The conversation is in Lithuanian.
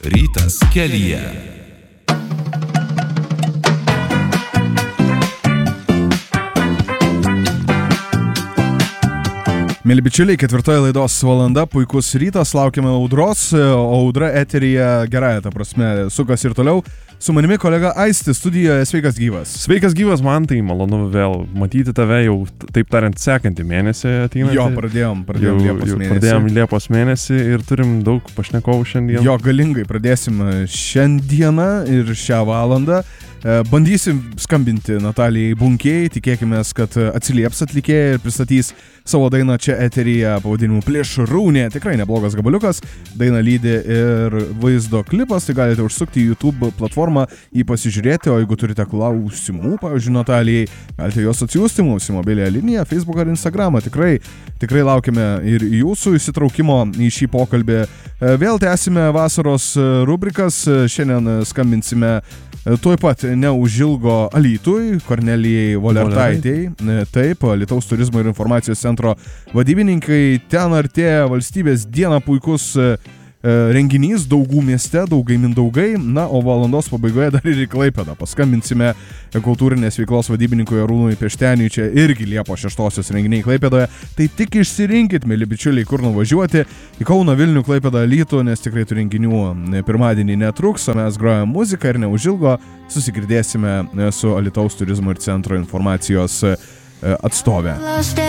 Rytas kelyje. Mėly bičiuliai, 4 laidos valanda, puikus rytas, laukiame audros, o audra eteryje gerąją, ta prasme, sukas ir toliau. Su manimi kolega Aistis studijoje, sveikas gyvas. Sveikas gyvas, man tai malonu vėl matyti tave jau, taip tariant, sekantį mėnesį ateinantį. Jo, pradėjom Liepos mėnesį. Pradėjom Liepos mėnesį ir turim daug pašnekovų šiandien. Jo, galingai pradėsim šiandieną ir šią valandą. Bandysim skambinti Natalijai Bunkėjai, tikėkime, kad atsilieps atlikėja ir pristatys savo dainą čia eteryje pavadinimu Plėšrūnė. Tikrai neblogas gabaliukas, dainą lydi ir vaizdo klipas, tai galite užsukti į YouTube platformą, jį pasižiūrėti, o jeigu turite klausimų, pavyzdžiui, Natalijai, galite juos atsiųsti mums į mobiliąją liniją, Facebook ar Instagramą. Tikrai laukime ir jūsų įsitraukimo į šį pokalbį. Vėl tęsime vasaros rubrikas, šiandien skambinsime tuoj pat neužilgo Alytui, Kornelijai Volertaitei. Taip, Alytaus turizmo ir informacijos centro vadybininkai. Ten artėja valstybės diena, puikus renginys Daugų mieste, Daugai Mindaugai. Na, o valandos pabaigoje dar ir į Klaipėdą. Paskambinsime kultūrinės veiklos vadybininkui Arūnui Pešteniui, čia irgi Liepos 6 renginiai Klaipėdoje. Tai tik išsirinkit, mėly bičiuliai, kur nuvažiuoti. Į Kauną, Vilnių, Klaipėdą, Alytų, nes tikrai tų renginių pirmadienį netruks, o mes grojame muziką ir neužilgo susigirdėsime su Alytaus turizmo ir centro informacijos atstovė.